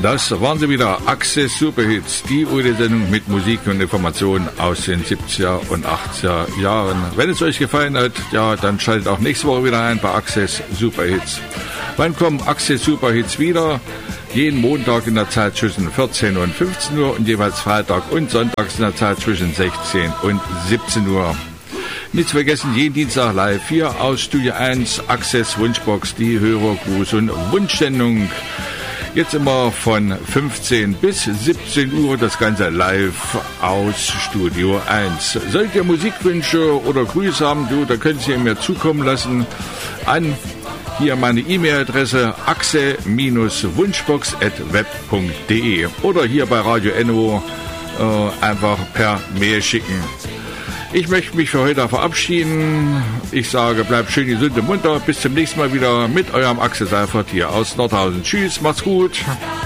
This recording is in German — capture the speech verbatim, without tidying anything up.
Das waren sie wieder, Access Superhits, die Ode-Sendung mit Musik und Informationen aus den siebziger und achtziger Jahren. Wenn es euch gefallen hat, ja, dann schaltet auch nächste Woche wieder ein bei Access Superhits. Wann kommen Access Superhits wieder? Jeden Montag in der Zeit zwischen vierzehn und fünfzehn Uhr und jeweils Freitag und Sonntags in der Zeit zwischen sechzehn und siebzehn Uhr. Nicht zu vergessen, jeden Dienstag live hier aus Studio eins, Access Wunschbox, die Hörergruß- und Wunschsendung. Jetzt immer von fünfzehn bis siebzehn Uhr das Ganze live aus Studio eins. Sollt ihr Musikwünsche oder Grüße haben, du, da könnt ihr mir zukommen lassen an hier meine E-Mail-Adresse axe Wunschbox at web punkt de oder hier bei Radio Enno äh, einfach per Mail schicken. Ich möchte mich für heute verabschieden. Ich sage, bleibt schön gesund und munter. Bis zum nächsten Mal wieder mit eurem Axel Seifert hier aus Nordhausen. Tschüss, macht's gut.